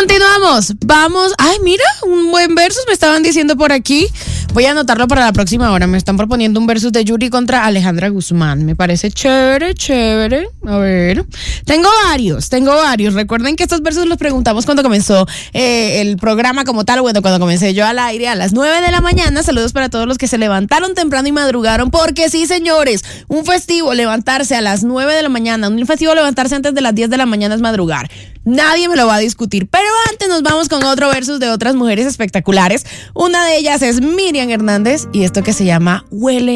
Continuamos. Vamos. Ay, mira, un buen versus me estaban diciendo por aquí. Voy a anotarlo para la próxima hora. Me están proponiendo un versus de Yuri contra Alejandra Guzmán. Me parece chévere, chévere. A ver. Tengo varios. Recuerden que estos versus los preguntamos cuando comenzó el programa como tal. Bueno, cuando comencé yo al aire a las 9 de la mañana. Saludos para todos los que se levantaron temprano y madrugaron. Porque sí, señores, un festivo levantarse a las 9 de la mañana, un festivo levantarse antes de las 10 de la mañana es madrugar. Nadie me lo va a discutir. Pero antes nos vamos con otro versus de otras mujeres espectaculares. Una de ellas es Miriam Hernández y esto que se llama Huele